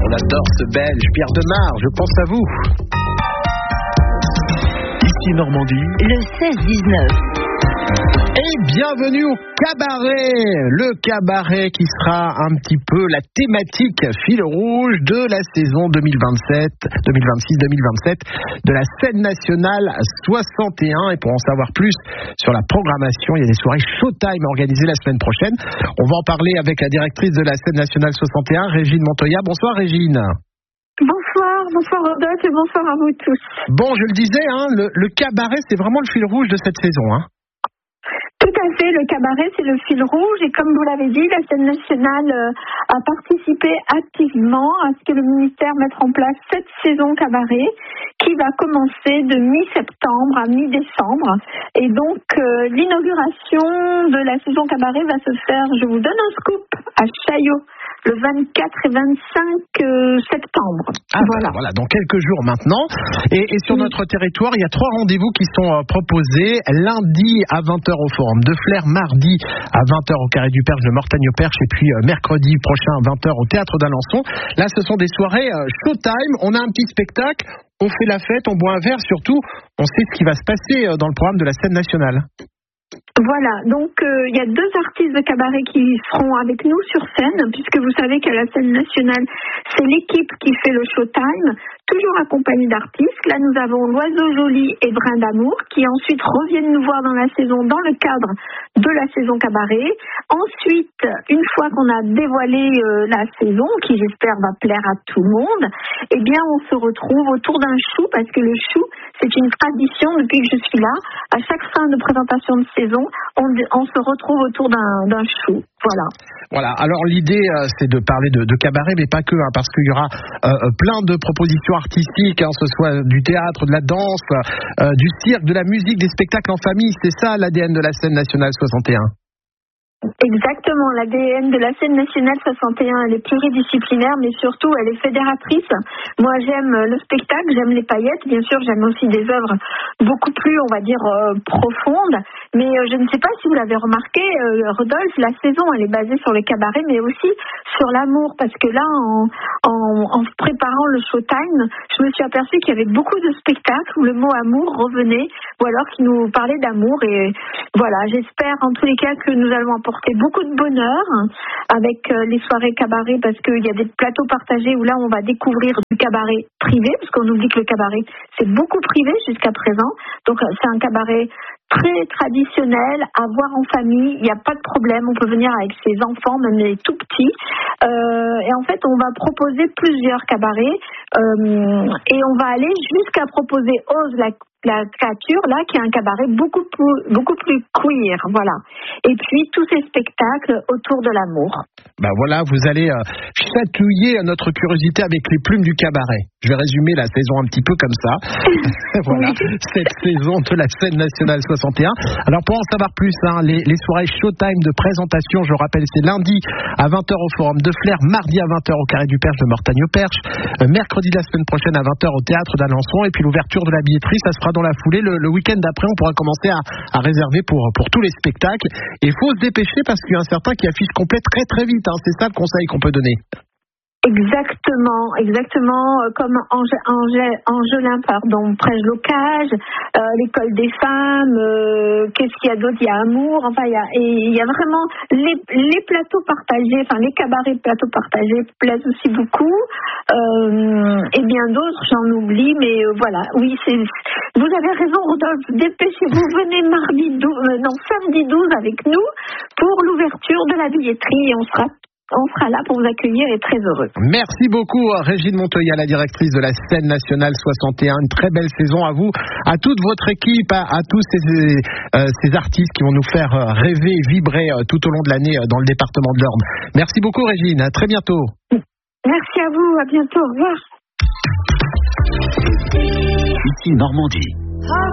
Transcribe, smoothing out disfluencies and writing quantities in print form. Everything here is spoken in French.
On adore ce Belge, Pierre Demar, je pense à vous. Ici Normandie. Le 16-19. Et bienvenue au cabaret, le cabaret qui sera un petit peu la thématique fil rouge de la saison 2026-2027 de la scène nationale 61. Et pour en savoir plus sur la programmation, il y a des soirées Showtime organisées la semaine prochaine. On va en parler avec la directrice de la scène nationale 61, Régine Montoya. Bonsoir Régine. Bonsoir Rodolphe et bonsoir à vous tous. Bon, je le disais, le cabaret, c'est vraiment le fil rouge de cette saison. Tout à fait, le cabaret c'est le fil rouge et comme vous l'avez dit, la scène nationale a participé activement à ce que le ministère mette en place cette saison cabaret qui va commencer de mi-septembre à mi-décembre. Et donc l'inauguration de la saison cabaret va se faire, je vous donne un scoop, à Chaillot, le 24 et 25 septembre. Voilà, dans quelques jours maintenant. Et sur notre territoire, il y a 3 rendez-vous qui sont proposés. Lundi à 20h au Forum de Flers, mardi à 20h au Carré du Perche de Mortagne-au-Perche et puis mercredi prochain à 20h au Théâtre d'Alençon. Là, ce sont des soirées Showtime. On a un petit spectacle, on fait la fête, on boit un verre, surtout, on sait ce qui va se passer dans le programme de la scène nationale. Voilà, donc il y a 2 artistes de cabaret qui seront avec nous sur scène, puisque vous savez qu'à la scène nationale, c'est l'équipe qui fait le Showtime, toujours accompagnée d'artistes. Là, nous avons L'Oiseau Joli et Brin d'Amour, qui ensuite reviennent nous voir dans la saison, dans le cadre de la saison cabaret. Ensuite, une fois qu'on a dévoilé la saison, qui j'espère va plaire à tout le monde, eh bien, on se retrouve autour d'un chou, parce que le chou, c'est une tradition depuis que je suis là. À chaque fin de présentation de saison, on se retrouve autour d'un chou. Voilà, alors l'idée c'est de parler de cabaret, mais pas que, parce qu'il y aura plein de propositions artistiques, ce soit du théâtre, de la danse, du cirque, de la musique, des spectacles en famille. C'est ça l'ADN de la scène nationale 61. Exactement, l'ADN de la scène nationale 61, elle est pluridisciplinaire, mais surtout elle est fédératrice. Moi j'aime le spectacle, j'aime les paillettes, bien sûr j'aime aussi des œuvres beaucoup plus, on va dire, profondes, mais je ne sais pas si vous l'avez remarqué, Rodolphe, la saison elle est basée sur le cabaret, mais aussi sur l'amour, parce que là, en préparant le Showtime, je me suis aperçue qu'il y avait beaucoup de spectacles où le mot amour revenait, ou alors qui nous parlait d'amour, et voilà, j'espère en tous les cas que nous allons apporter beaucoup de bonheur avec les soirées cabaret, parce qu'il y a des plateaux partagés où là on va découvrir du cabaret privé, parce qu'on oublie que le cabaret c'est beaucoup privé jusqu'à présent, donc c'est un cabaret très traditionnel, à voir en famille, il n'y a pas de problème, on peut venir avec ses enfants, même les tout petits, et en fait on va proposer plusieurs cabarets, et on va aller jusqu'à proposer Ose la créature, là, qui est un cabaret beaucoup plus queer, voilà. Et puis, tous ces spectacles autour de l'amour. Voilà, vous allez chatouiller notre curiosité avec les plumes du cabaret. Je vais résumer la saison un petit peu comme ça. Voilà, cette saison de la scène nationale 61. Alors, pour en savoir plus, les soirées Showtime de présentation, je rappelle, c'est lundi à 20h au Forum de Flers, mardi à 20h au Carré du Perche de Mortagne-au-Perche, mercredi de la semaine prochaine à 20h au Théâtre d'Alençon, et puis l'ouverture de la billetterie, ça se fera dans la foulée. Le week-end d'après, on pourra commencer à réserver pour tous les spectacles. Et il faut se dépêcher parce qu'il y a un certain qui affiche complet très très vite. C'est ça le conseil qu'on peut donner. Exactement, comme Angelin, Prège Locage, l'école des femmes, qu'est-ce qu'il y a d'autre, il y a Amour, enfin il y a vraiment les plateaux partagés, enfin les cabarets plateaux partagés plaisent aussi beaucoup, et bien d'autres, j'en oublie, mais voilà, oui, vous avez raison Rodolphe, dépêchez-vous, venez samedi 12 avec nous pour l'ouverture de la billetterie et on sera là pour vous accueillir et très heureux. Merci beaucoup Régine Montoya, la directrice de la scène nationale 61. Une très belle saison à vous, à toute votre équipe, à tous ces artistes qui vont nous faire rêver et vibrer tout au long de l'année dans le département de l'Orne. Merci beaucoup Régine, à très bientôt. Merci à vous, à bientôt, au revoir. Ici Normandie.